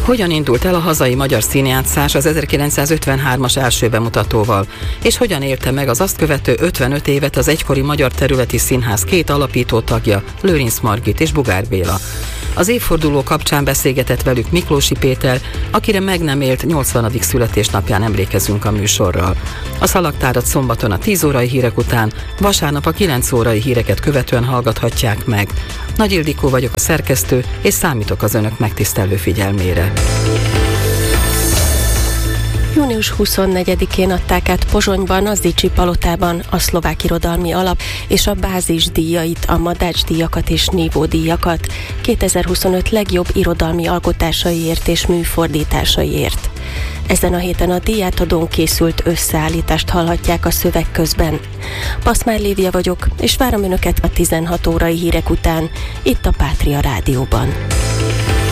Hogyan indult el a hazai magyar színjátszás az 1953-as első bemutatóval, és hogyan érte meg az azt követő 55 évet az egykori Magyar Területi Színház két alapító tagja, Lőrinc Margit és Bugár Béla. Az évforduló kapcsán beszélgetett velük Miklósi Péter, akire meg nem élt 80. születésnapján emlékezünk a műsorral. A szalagtárat szombaton a 10 órai hírek után, vasárnap a 9 órai híreket követően hallgathatják meg. Nagy Ildikó vagyok, a szerkesztő, és számítok az önök megtisztelő figyelmére. Június 24-én adták át Pozsonyban, a Zichy palotában a Szlovák Irodalmi Alap és a Bázis díjait, a Madács díjakat és Nívó díjakat 2025 legjobb irodalmi alkotásaiért és műfordításaiért. Ezen a héten a díjátadón készült összeállítást hallhatják a szöveg közben. Paszmár Lívia vagyok, és várom önöket a 16 órai hírek után, itt a Pátria Rádióban.